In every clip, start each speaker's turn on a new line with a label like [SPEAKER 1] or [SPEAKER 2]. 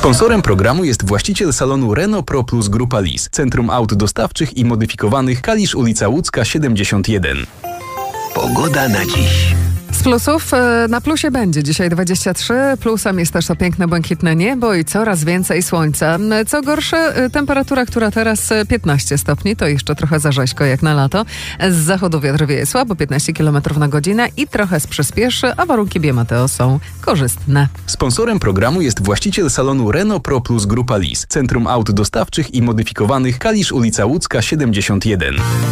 [SPEAKER 1] Sponsorem programu jest właściciel salonu Renault Pro Plus Grupa Lis, Centrum Aut Dostawczych i Modyfikowanych, Kalisz, ulica Łódzka 71.
[SPEAKER 2] Pogoda na dziś.
[SPEAKER 3] Z plusów na plusie będzie dzisiaj 23. Plusem jest też to piękne, błękitne niebo i coraz więcej słońca. Co gorsze, temperatura, która teraz 15 stopni, to jeszcze trochę za rzeźko jak na lato. Z zachodu wiatr wieje słabo, 15 km na godzinę i trochę przyspieszy, a warunki biometeo są korzystne.
[SPEAKER 1] Sponsorem programu jest właściciel salonu Renault Pro Plus Grupa Lis, Centrum Aut Dostawczych i Modyfikowanych, Kalisz, ulica Łódzka 71.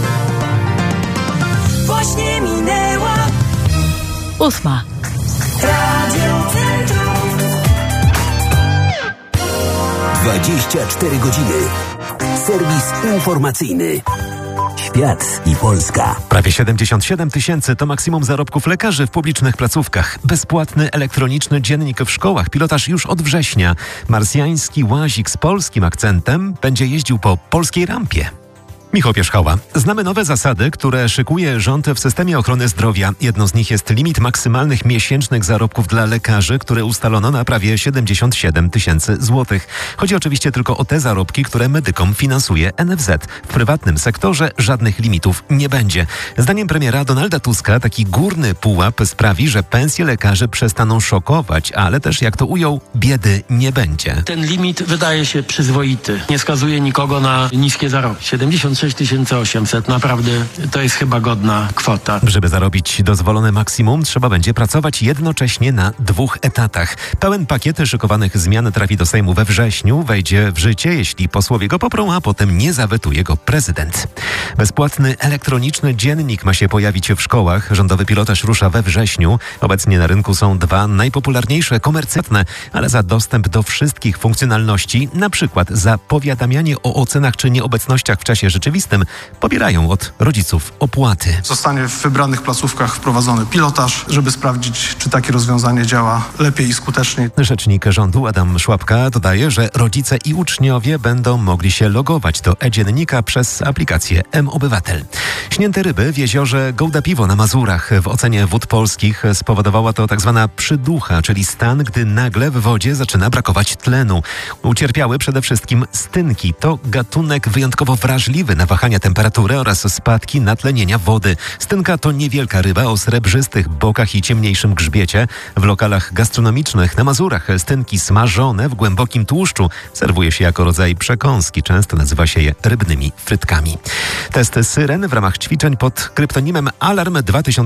[SPEAKER 4] Właśnie minęła
[SPEAKER 5] 8.
[SPEAKER 4] Radio Centrum.
[SPEAKER 2] 24 godziny. Serwis informacyjny. Świat i Polska.
[SPEAKER 6] Prawie 77 000 to maksimum zarobków lekarzy w publicznych placówkach. Bezpłatny elektroniczny dziennik w szkołach. Pilotaż już od września. Marsjański łazik z polskim akcentem będzie jeździł po polskiej rampie. Michał Pierzchała. Znamy nowe zasady, które szykuje rząd w systemie ochrony zdrowia. Jedną z nich jest limit maksymalnych miesięcznych zarobków dla lekarzy, który ustalono na prawie 77 000 złotych. Chodzi oczywiście tylko o te zarobki, które medykom finansuje NFZ. W prywatnym sektorze żadnych limitów nie będzie. Zdaniem premiera Donalda Tuska taki górny pułap sprawi, że pensje lekarzy przestaną szokować, ale też, jak to ujął, biedy nie będzie.
[SPEAKER 7] Ten limit wydaje się przyzwoity. Nie skazuje nikogo na niskie zarobki. 76 800, naprawdę to jest chyba godna kwota.
[SPEAKER 6] Żeby zarobić dozwolone maksimum, trzeba będzie pracować jednocześnie na 2 etatach. Pełen pakiet szykowanych zmian trafi do Sejmu we wrześniu, wejdzie w życie, jeśli posłowie go poprą, a potem nie zawetuje go prezydent. Bezpłatny elektroniczny dziennik ma się pojawić w szkołach. Rządowy pilotaż rusza we wrześniu. Obecnie na rynku są 2 najpopularniejsze komercyjne, ale za dostęp do wszystkich funkcjonalności, na przykład za powiadamianie o ocenach czy nieobecnościach w czasie rzeczywistym, pobierają od rodziców opłaty.
[SPEAKER 8] Zostanie w wybranych placówkach wprowadzony pilotaż, żeby sprawdzić, czy takie rozwiązanie działa lepiej i skuteczniej.
[SPEAKER 6] Rzecznik rządu Adam Szłapka dodaje, że rodzice i uczniowie będą mogli się logować do e-dziennika przez aplikację mObywatel. Śnięte ryby w jeziorze Gołda Piwo na Mazurach. W ocenie Wód Polskich spowodowała to tzw. przyducha, czyli stan, gdy nagle w wodzie zaczyna brakować tlenu. Ucierpiały przede wszystkim stynki. To gatunek wyjątkowo wrażliwy na wahania temperatury oraz spadki natlenienia wody. Stynka to niewielka ryba o srebrzystych bokach i ciemniejszym grzbiecie. W lokalach gastronomicznych na Mazurach stynki smażone w głębokim tłuszczu serwuje się jako rodzaj przekąski. Często nazywa się je rybnymi frytkami. Test syren w ramach ćwiczeń pod kryptonimem Alarm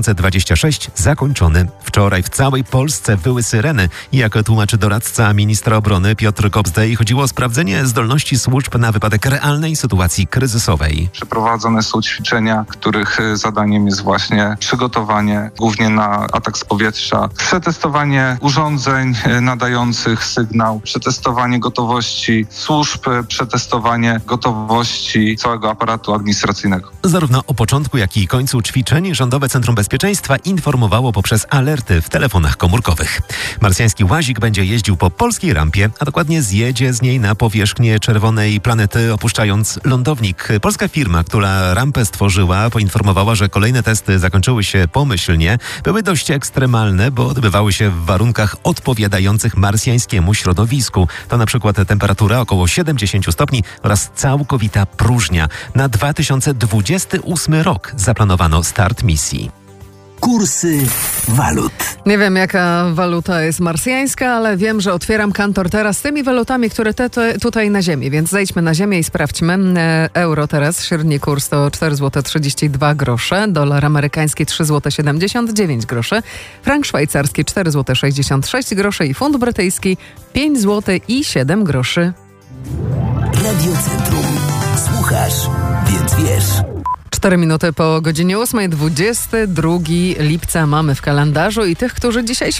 [SPEAKER 6] 2026 zakończony. Wczoraj w całej Polsce wyły syreny. Jak tłumaczy doradca ministra obrony Piotr Kobzdej, chodziło o sprawdzenie zdolności służb na wypadek realnej sytuacji kryzysowej.
[SPEAKER 9] Przeprowadzone są ćwiczenia, których zadaniem jest właśnie przygotowanie głównie na atak z powietrza, przetestowanie urządzeń nadających sygnał, przetestowanie gotowości służb, przetestowanie gotowości całego aparatu administracyjnego.
[SPEAKER 6] Zarówno o początku, jak i końcu ćwiczeń Rządowe Centrum Bezpieczeństwa informowało poprzez alerty w telefonach komórkowych. Marsjański łazik będzie jeździł po polskiej rampie, a dokładnie zjedzie z niej na powierzchnię czerwonej planety, opuszczając lądownik. Polska firma, która rampę stworzyła, poinformowała, że kolejne testy zakończyły się pomyślnie. Były dość ekstremalne, bo odbywały się w warunkach odpowiadających marsjańskiemu środowisku. To na przykład temperatura około 70 stopni oraz całkowita próżnia. Na 2028 rok zaplanowano start misji.
[SPEAKER 2] Kursy walut.
[SPEAKER 3] Nie wiem, jaka waluta jest marsjańska, ale wiem, że otwieram kantor teraz z tymi walutami, które tutaj na ziemi, więc zejdźmy na ziemię i sprawdźmy. Euro teraz, średni kurs to 4,32 zł, dolar amerykański 3,79 zł, frank szwajcarski 4,66 zł i funt brytyjski 5,07 zł.
[SPEAKER 2] Radio Centrum. Słuchasz, więc wiesz.
[SPEAKER 3] 4 minuty po godzinie 8, 22 lipca mamy w kalendarzu i tych, którzy dzisiaj